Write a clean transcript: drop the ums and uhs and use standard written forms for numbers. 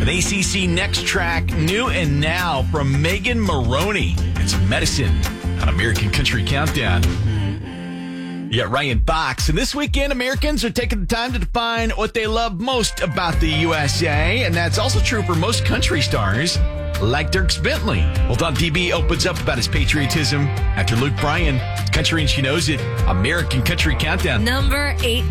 An ACC Next Track, new and now from Megan Maroney. It's Medicine on American Country Countdown. You got Ryan Fox. And this weekend, Americans are taking the time to define what they love most about the USA. And that's also true for most country stars, like Dierks Bentley. Well, Don DB opens up about his patriotism after Luke Bryan. Country and She Knows It. American Country Countdown. Number 8.